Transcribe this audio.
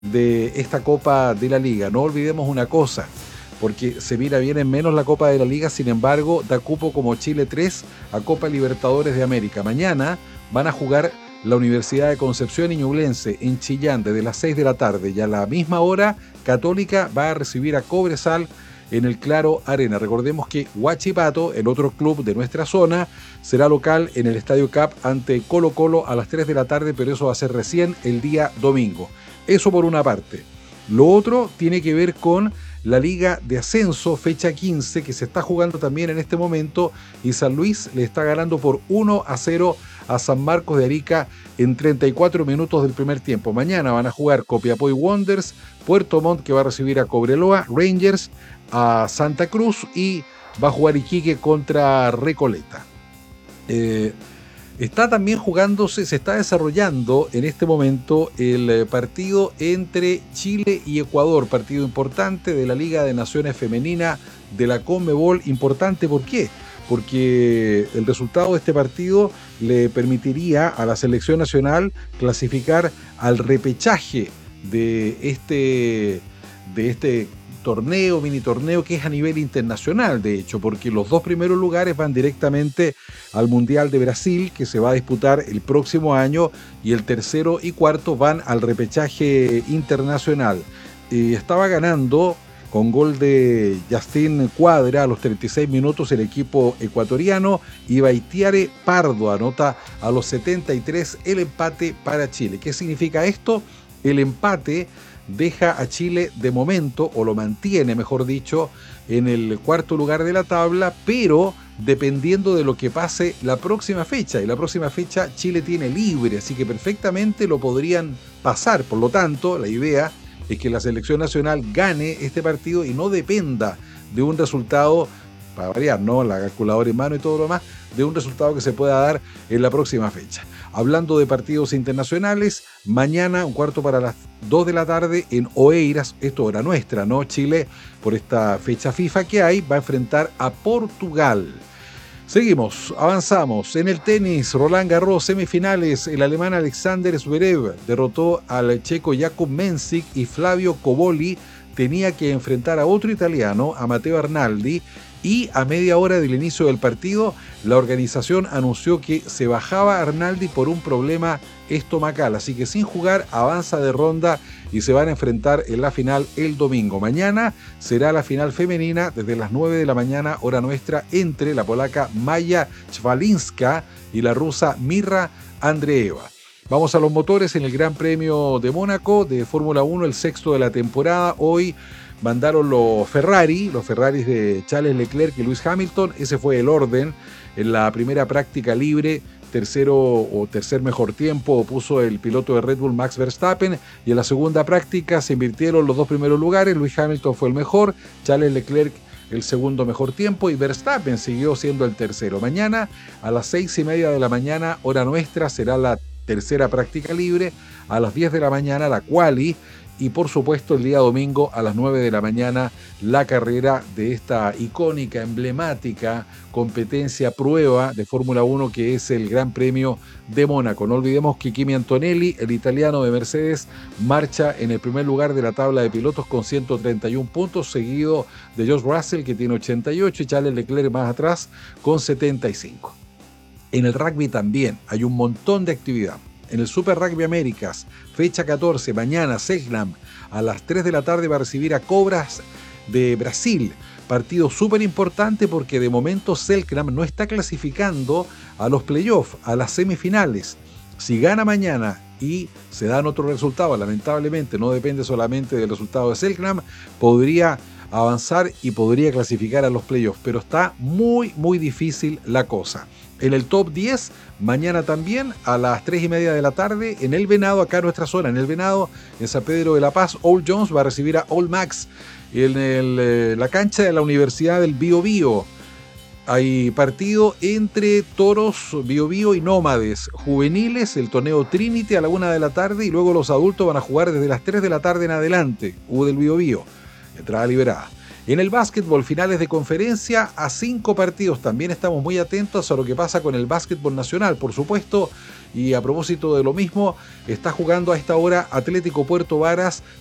de esta Copa de la Liga. No olvidemos una cosa, porque se mira bien en menos la Copa de la Liga, sin embargo, da cupo como Chile 3 a Copa Libertadores de América. Mañana van a jugar la Universidad de Concepción y Ñublense en Chillán desde las 6 de la tarde y a la misma hora Católica va a recibir a Cobresal en el Claro Arena. Recordemos que Huachipato, el otro club de nuestra zona, será local en el Estadio Cap ante Colo Colo a las 3 de la tarde, pero eso va a ser recién el día domingo. Eso por una parte. Lo otro tiene que ver con la Liga de Ascenso, fecha 15, que se está jugando también en este momento, y San Luis le está ganando por 1-0 a San Marcos de Arica en 34 minutos del primer tiempo. Mañana van a jugar Copiapó y Wanderers, Puerto Montt que va a recibir a Cobreloa, Rangers a Santa Cruz y va a jugar Iquique contra Recoleta. Está también jugándose, se está desarrollando en este momento el partido entre Chile y Ecuador, partido importante de la Liga de Naciones Femenina de la Conmebol. Importante, ¿por qué? Porque el resultado de este partido le permitiría a la selección nacional clasificar al repechaje de este torneo, mini torneo que es a nivel internacional, de hecho, porque los dos primeros lugares van directamente al Mundial de Brasil, que se va a disputar el próximo año, y el tercero y cuarto van al repechaje internacional. Estaba ganando con gol de Justin Cuadra a los 36 minutos el equipo ecuatoriano, y Baitiare Pardo anota a los 73 el empate para Chile. ¿Qué significa esto? El empate deja a Chile de momento, o lo mantiene mejor dicho, en el cuarto lugar de la tabla, pero dependiendo de lo que pase la próxima fecha, y la próxima fecha Chile tiene libre, así que perfectamente lo podrían pasar. Por lo tanto, la idea es que la selección nacional gane este partido y no dependa de un resultado, para variar, ¿no? La calculadora en mano y todo lo demás, de un resultado que se pueda dar en la próxima fecha. Hablando de partidos internacionales, mañana, un cuarto para las 2 de la tarde en Oeiras, esto hora nuestra, ¿no? Chile, por esta fecha FIFA que hay, va a enfrentar a Portugal. Seguimos, avanzamos. En el tenis, Roland Garros, semifinales, el alemán Alexander Zverev derrotó al checo Jakub Mensik y Flavio Cobolli tenía que enfrentar a otro italiano, a Matteo Arnaldi, y a media hora del inicio del partido, la organización anunció que se bajaba Arnaldi por un problema estomacal, así que sin jugar avanza de ronda y se van a enfrentar en la final el domingo. Mañana será la final femenina desde las 9 de la mañana, hora nuestra, entre la polaca Maya Chwalinska y la rusa Mirra Andreeva. Vamos a los motores en el Gran Premio de Mónaco de Fórmula 1, el sexto de la temporada. Hoy mandaron los Ferraris de Charles Leclerc y Lewis Hamilton. Ese fue el orden. En la primera práctica libre, tercer mejor tiempo puso el piloto de Red Bull Max Verstappen, y en la segunda práctica se invirtieron los dos primeros lugares. Lewis Hamilton fue el mejor, Charles Leclerc el segundo mejor tiempo, y Verstappen siguió siendo el tercero. Mañana a las 6:30 de la mañana, hora nuestra, será la tercera práctica libre. A las 10 de la mañana la quali, y por supuesto el día domingo a las 9 de la mañana la carrera de esta icónica, emblemática competencia, prueba de Fórmula 1 que es el Gran Premio de Mónaco. No olvidemos que Kimi Antonelli, el italiano de Mercedes, marcha en el primer lugar de la tabla de pilotos con 131 puntos, seguido de George Russell, que tiene 88, y Charles Leclerc más atrás con 75. En el rugby también hay un montón de actividad. En el Super Rugby Américas, fecha 14, mañana Selknam a las 3 de la tarde va a recibir a Cobras de Brasil. Partido súper importante porque de momento Selknam no está clasificando a los playoffs, a las semifinales. Si gana mañana y se dan otros resultados, lamentablemente no depende solamente del resultado de Selknam, podría avanzar y podría clasificar a los playoffs, pero está muy difícil la cosa. En el top 10, mañana también a las 3:30 de la tarde, en El Venado, acá en nuestra zona, en El Venado, en San Pedro de la Paz, All Jones va a recibir a All Max en la cancha de la Universidad del Biobío. Hay partido entre Toros, Biobío y Nómades juveniles, el torneo Trinity a la 1 de la tarde, y luego los adultos van a jugar desde las 3 de la tarde en adelante, U del Biobío, entrada liberada. En el básquetbol, finales de conferencia a 5 partidos. También estamos muy atentos a lo que pasa con el básquetbol nacional, por supuesto. Y a propósito de lo mismo, está jugando a esta hora Atlético Puerto Varas